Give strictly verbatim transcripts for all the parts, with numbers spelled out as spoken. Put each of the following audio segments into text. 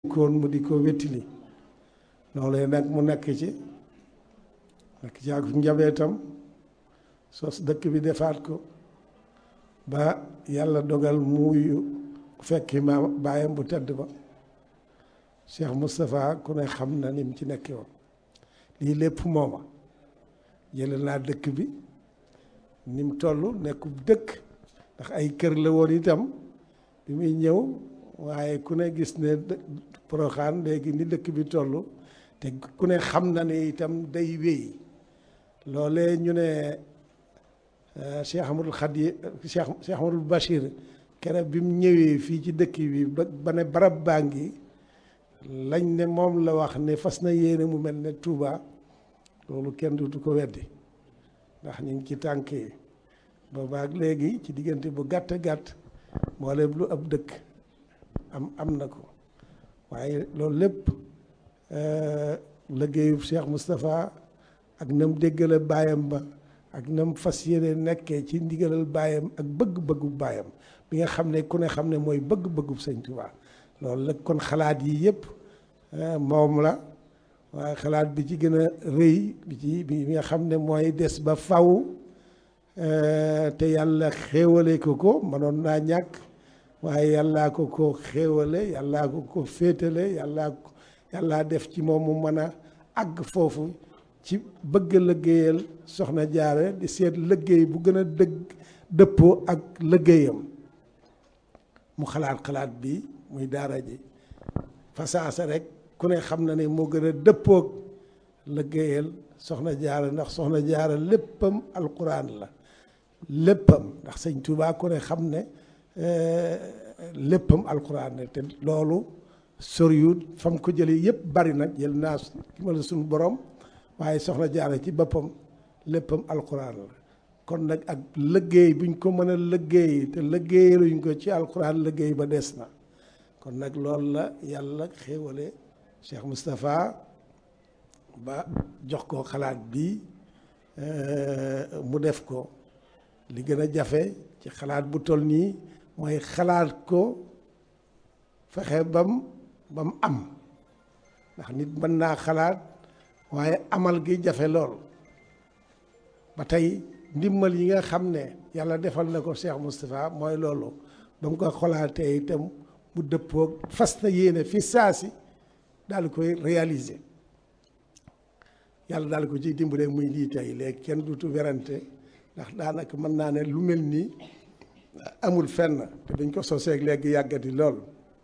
kon mu di ko wettili loolee nag mu nekk ci nekk ci ak njabootam sos dëkk bi defaat ko ba yàlla dogal muuyu fekki ma baayam bu tedd ba Cheikh Moustapha ku ne xam na ni mu ci nekkee woon lii lépp mooma jële naa dëkk bi ni mu toll nekkub dëkk ndax ay kër la woon itam bi muy ñëw waaye ku ne gis ne Porokhane léegi ni dëkk bi toll te ku ne xam na ne itam day wéy loolee ñu ne Cheikh Ahmadul Khadi Cheikh Cheikh Ahmadul Bachir keroog bi mu ñëwee fii ci dëkk bi ba ne barab baa ngi lañ ne moom la wax ne fas na yéene mu mel ne Touba loolu kenn du ko weddi ndax ñu ngi ci tànk yi boobaak léegi ci diggante bu gàtt gàtt mboolem lu ab dëkk am am na ko waaye loolu lépp liggéeyu Cheikh Moustapha ak nam déggale baayam ba ak nam fas yéene nekkee ci ndigalal baayam ak bëgg-bëggu baayam bi nga xam ne ku ne xam ne mooy bëgg-bëggu Sëñ Tuubaa loolu la kon xalaat yi yëpp moom la waaye xalaat bi ci gën a rëy bi ci bi nga xam ne mooy des ba faw te yàlla xéewale ko ko mënoon naa ñàkk waaye yàllaa ko ko xéewale yàllaa ko ko féetale yàllaa yàllaa def ci moom mu mën a àgg foofu ci bëgg liggéeyal soxna jaare di seet liggéey bu gën a dëgg dëppoo ak liggéeyam mu xalaat xalaat bi muy daara ji fasaasa rek ku ne xam na ne moo gën a dëppoog liggéeyal soxna jaara ndax soxna jaara léppam alquran la léppam ndax sëñ Tuubaa ku ne xam ne léppam alquran la te loolu soriwut fam ko jëlee yëpp bari nag jël naa ki ma la suñu borom waaye soxna jaara ci boppam léppam alquran la kon nag ak liggéey buñ ko mën a liggéey te liggéeyaluñ ko ci alquran liggéey ba des na kon nag loolu la yàlla xéewale Cheikh Moustapha ba jox ko xalaat bi mu def ko li gën a jafe ci xalaat bu toll nii mooy xalaat ko fexe bam bam am ndax nit mën naa xalaat waaye amal gi jafe lool ba tey ndimbal yi nga xam ne yàlla defal na ko Cheikh Moustapha mooy loolu ba mu ko xalaatee itam mu dëppoog fas na yéene fi saasi daal di koy réaliser yàlla daal ko ciy dimbale muy lii tey léegi kenn dutu werante ndax daanaka mën naa ne lu mel nii amul fenn te dañ ko soseeg léegi yàggati lool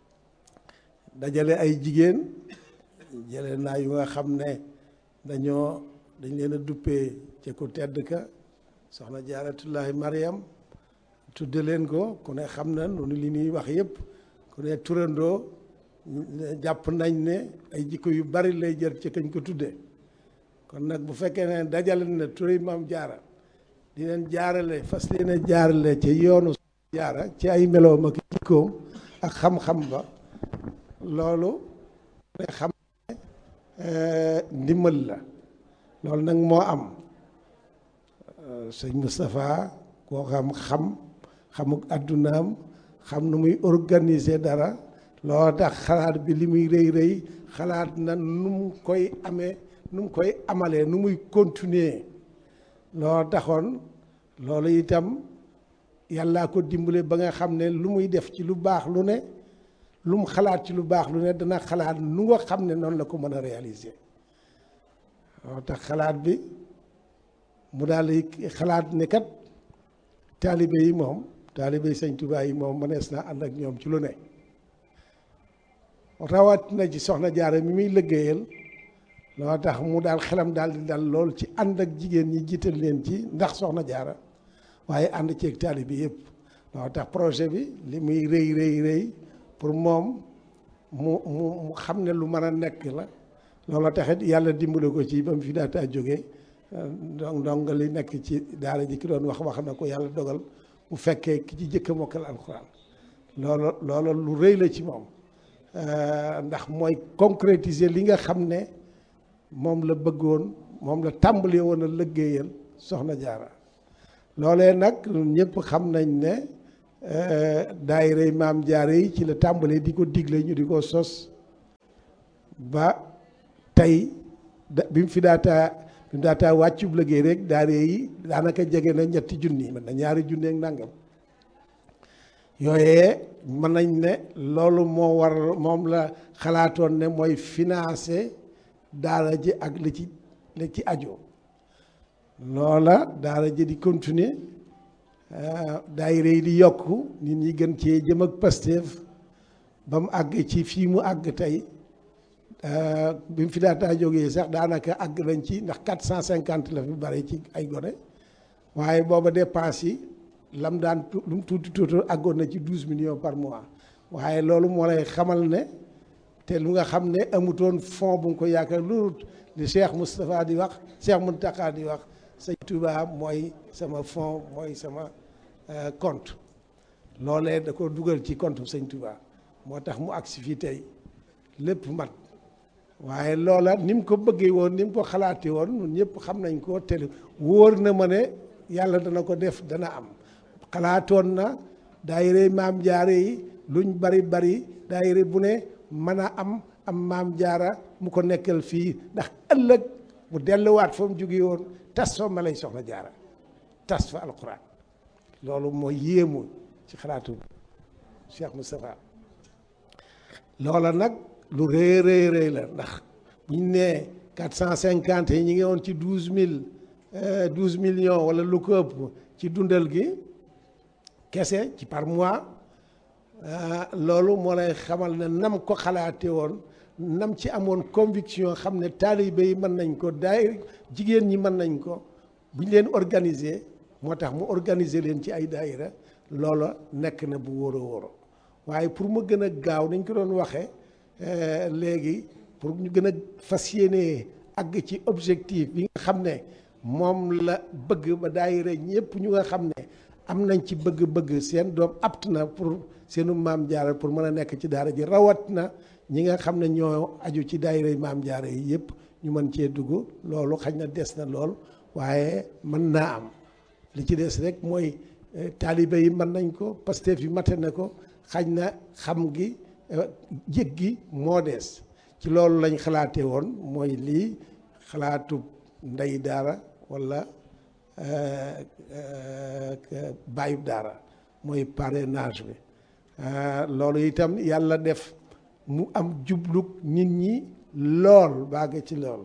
dajale ay jigéen jële naa yu nga xam ne dañoo dañ leen a duppee ca ku tedd ka soxna jaaratullahi Mariam tudde leen ko ku ne xam na noonu li ñuy wax yëpp ku ne turandoo jàpp nañ ne ay jikko yu bari lay jër ci kañ ko tuddee kon nag bu fekkee ne dajale na turi maam jaara di leen jaarale fas leen a jaarale ci yoonu jaara ci ay meloom ak jikkoom ak xam-xam ba loolu ne xam ne ndimbal la loolu nag moo am sëñ Moustapha koo xam xam xamuk addunaam xam nu muy organiser dara loo tax xalaat bi li muy rëy rëy xalaat na nu mu koy amee nu mu koy amalee nu muy continuer loo taxoon loolu itam yàllaa ko dimbale ba nga xam ne lu muy def ci lu baax lu ne lu mu xalaat ci lu baax lu ne dana xalaat nu nga xam ne noonu la ko mën a réaliser loo tax xalaat bi mu daal di xalaat ne kat taalibe yi moom taalibe Sëñ Tuubaa yi moom mënees naa ànd ak ñoom ci lu ne rawat na ci soxna jaara mi muy liggéeyal loo tax mu daal xelam daal di dal lool ci ànd ak jigéen ñi jiital leen ci ndax soxna jaara waaye ànd ceeg taalibe yëpp loo tax projet bi li muy rëy rëy rëy pour moom mu mu mu xam ne lu mën a nekk la loolu taxit yàlla dimbale ko ci ba mu fi daataa jógee donc donc li nekk ci daara ji ki doon wax wax na ko yàlla dogal bu fekkee ki ci jëkk a mokkal alxuraan loolu loolu lu rëy la ci moom ndax mooy concrétiser li nga xam ne moom la bëggoon moom la tàmbalee woon a liggéeyal soxna jaara loolee nag ñëpp xam nañ ne daayira maam jaara yi ci la tàmbalee di ko digle ñu di ko sos ba tey da bi mu fi daataa bi mu daataa wàccub liggéey rek daara yi daanaka jege na ñetti junni mën na ñaari junni ak nangam yooyee mën nañ ne loolu moo war moom la xalaatoon ne mooy financer daara ji ak li ci li ci aju loola daara ji di continuer daayira yi di yokku nit ñi gën cee jëm ak Pastef ba mu àgg ci fii mu àgg tey bi mu fi daataa jógee sax daanaka àgg nañ ci ndax quatre cent cinquante la fi bari ci ay gone waaye booba dépense yi lam daan lu mu tuuti tuuti àggoon na ci douze millions par mois waaye loolu moo lay xamal ne te lu nga xam ne amutoon fond bu nga ko yaakaar loolu li Cheikh Moustapha di wax Cheikh Mountakha di wax sëñ Touba mooy sama fond mooy sama compte loolee da ko dugal ci compte sëñ Touba moo tax mu agsi fii tey lépp mat waaye loola ni mu ko bëggee woon ni mu ko xalaatee woon ñun ñëpp xam nañ ko te wóor na ma ne yàlla dana ko def dana am xalaatoon na daayira maam jaare yi luñ bari bari daayira bu ne mën a am am maam jaara mu ko nekkal fii ndax ëllëg mu delluwaat fa mu jóge woon tas fa ma lay soxla jaara tas fa alquran loolu mooy yéemu ci xalaatu Cheikh Moustapha loola nag lu rëy rëy rëy la ndax buñ nee quatre cent cinquante yi ñi ngi woon ci douze mille douze millions wala lu ko ëpp ci dundal gi kese ci par mois loolu moo lay xamal ne nam ko xalaate woon nam ci amoon conviction xam ne taalibe yi mën nañ ko daay jigéen ñi mën nañ ko bu ñu leen organiser moo tax mu organiser leen ci ay daayira loola nekk na bu wóor a wóoro waaye pour mu gën a gaaw nañ ko doon waxee léegi pour ñu gën a fas yéene àgg ci objectif bi nga xam ne moom la bëgg ba daayira ñëpp ñu nga xam ne am nañ ci bëgg-bëgg seen doom apt na pour seenu maam jaara pour mën a nekk ci daara ji rawat na ñi nga xam ne ñoo aju ci daayira maam jaara yi yëpp ñu mën cee dugg loolu xañ na des na lool waaye mën naa am li ci des rek mooy taalibe yi mën nañ ko Pastef yi mate na ko xañ na xam gi jég gi moo des ci loolu lañ xalaatee woon mooy lii xalaatu ndey daara walla bàyyub daara mooy parrainage bi loolu itam yàlla def mu am jublug nit ñi lool baag ci lool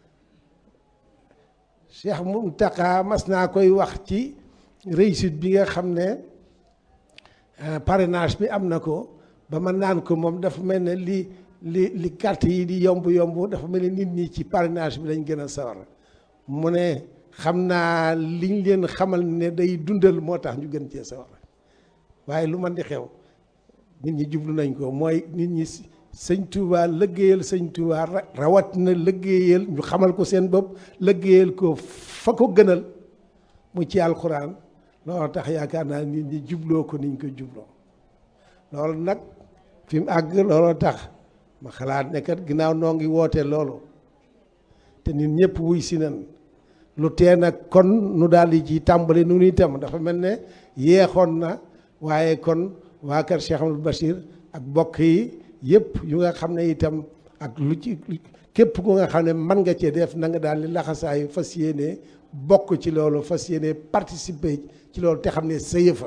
Cheikh Mountakha mas naa koy wax ci réussite bi nga xam ne parrainage bi am na ko ba ma naan ko moom dafa mel ne li li li carte yi di yomb yomb dafa mel ne nit ñi ci parrainage bi lañ gën a sawar mu ne xam naa liñ leen xamal ne day dundal moo tax ñu gën cee sawar waaye lu man di xew nit ñi jublu nañ ko mooy nit ñi sëñ Touba lëggéeyal sëñ Touba rawat na lëggéeyal ñu xamal ko seen bopp lëggéeyal ko fa ko gënal mu ci alxuraan loolu tax yaakaar naa nit ñi jubloo ko niñ ko jubloo loolu nag fi mu àgg looloo tax ma xalaat ne kat ginnaaw noo ngi woote loolu te nit ñëpp wuy si nan lu tee nag kon nu daal di ci tàmbali nu nuy tam dafa mel ne yeexoon na waaye kon waa kër Cheikh Amadou Bachir ak bokk yi yëpp yu nga xam ne itam ak lu ci képp ku nga xam ne mën nga cee def na nga daal di laxasaayu fas yéene bokk ci loolu fas yéene participer ci loolu te xam ne sa yëfa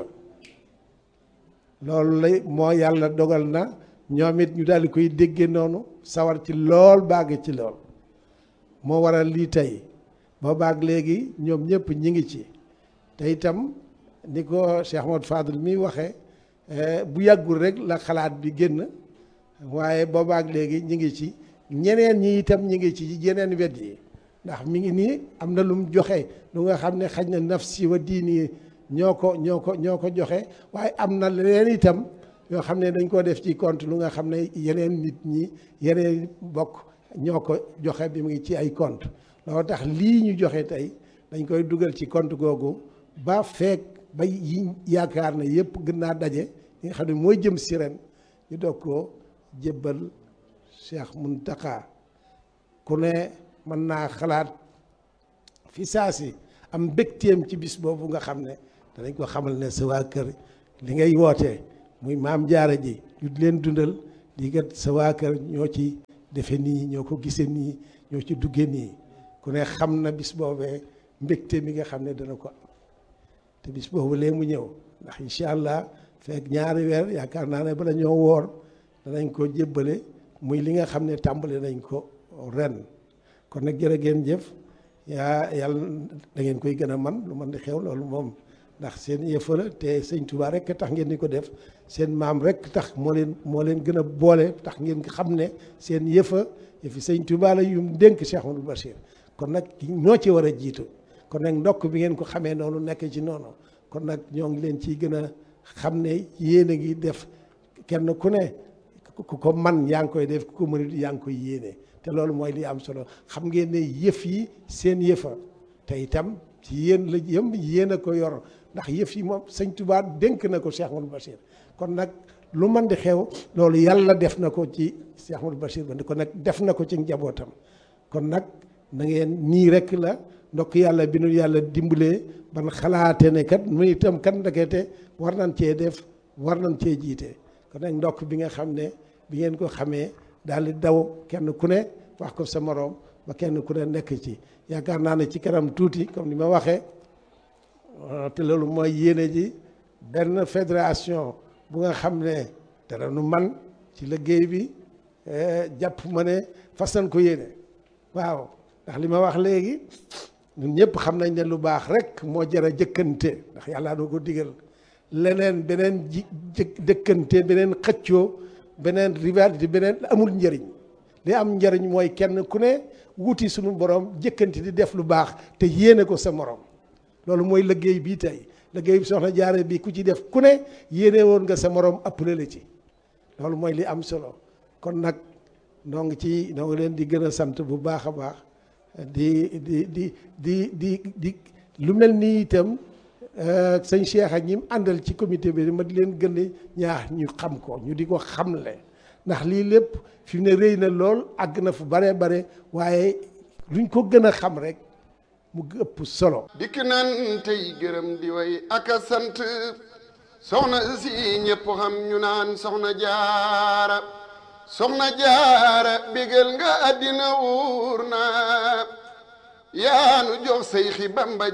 loolu lay moo yàlla dogal na ñoom it ñu daal di koy déggee noonu sawar ci lool bàgg ci lool moo waral lii tey boo baag léegi ñoom ñëpp ñi ngi ci te itam ni ko Cheikh Ahmadou Fadel mi waxee bu yàggul rek la xalaat bi génn waaye boobaak léegi ñi ngi ci ñeneen ñi itam ñi ngi ci yeneen wet yi ndax mi ngi nii am na lu mu joxe lu nga xam ne xaj na nafsi wa diini ñoo ko ñoo ko ñoo ko joxe waaye am na leneen itam yoo xam ne dañ koo def ci compte lu nga xam ne yeneen nit ñi yeneen bokk ñoo ko joxe bi mu ngi ci ay compte loolu tax lii ñu joxe tey dañ koy dugal ci compte googu ba feek ba yi yaakaar ne yëpp gën naa daje li nga xam ne mooy jëm si ren ñu doog koo jébbal Cheikh Mountakha ku ne mën naa xalaat fi saa si am mbégteem ci bis boobu nga xam ne danañ ko xamal ne sa waa kër li ngay wootee muy maam jaara ji ñu di leen dundal di kat sa waa kër ñoo ci defe nii ñoo ko gisee nii ñoo ci duggee nii ku ne xam na bis boobee mbégte mi nga xam ne dana ko am te bis boobu lee mu ñëw ndax incha allah fekk ñaari weer yaakaar naa ne bala ñoo woor danañ ko jébbale muy li nga xam ne tàmbali nañ ko ren kon nag jërë ngeen jëf yaa yàlla da ngeen koy gën a man lu man di xew loolu moom ndax seen yëfa la te sëñ Tuubaa rek tax ngeen di ko def seen maam rek tax moo leen moo leen gën a boole tax ngeen xam ne seen yëfa yëfi sëñ Tuubaa la yum dénk Cheikh Ahmadou Bachir kon nag ñoo ci war a jiitu kon nag ndokk bi ngeen ko xamee noonu nekk ci noonu kon nag ñoo ngi leen ciy gën a xam ne yéen a ngi def kenn ku ne ku ko man yaa ngi koy def ku ko mënut yaa ngi koy yéene te loolu mooy li am solo xam ngeen ne yëf yi seen yëfa te itam ci yéen la yëm yéen a ko yor ndax yëf yi moom sëñ Tuubaa dénk na ko Cheikh Ahmadou Bachir kon nag lu man di xew loolu yàlla def na ko ci Cheikh Ahmadou Bachir ba kon nag def na ko ci njabootam kon nag na ngeen nii rek la ndokk yàlla bi nu yàlla dimbalee ban xalaate ne kat mu itam kat ndekete war nañ cee def war nañ cee jiite kon nag ndokk bi nga xam ne bi ngeen ko xamee daal di daw kenn ku ne wax ko sa moroom ba kenn ku ne nekk ci yaakaar naa ne ci kanam tuuti comme ni ma waxee te loolu mooy yéene ji benn fédération bu nga xam ne dara nu man ci liggéey bi jàpp ma ne fas nañ ko yéene waaw ndax li ma wax léegi ñun ñëpp xam nañ ne lu baax rek moo jar a jëkkante ndax yàlla doo ko digal leneen beneen ji jëkkante beneen xëccoo beneen rivalité beneen amul njëriñ li am njëriñ mooy kenn ku ne wuti suñu borom jëkkante di def lu baax te yéene ko sa morom loolu mooy liggéey bii tey liggéey bi soxna Jaara bi ku ci def ku ne yéene woon nga sa morom appelé la ci loolu mooy li am solo kon nag noo ngi ci noo ngi leen di gën a sant bu baax a baax di di di di di di lu mel nii itam sëñ Cheikh ak ñi mu àndal ci comité bi ma di leen gën a ñaax ñu xam ko ñu di ko xamle ndax lii lépp fi mu ne rëy na lool àgg na fu bare bare waaye luñ ko gën a xam rek mu ëpp solo. dikk nan tey gërëm di way ak a sant soxna si ñëpp xam ñu naan soxna jaara soxna jaara bégal nga àddina wuur na yaanu jox say xi Bamba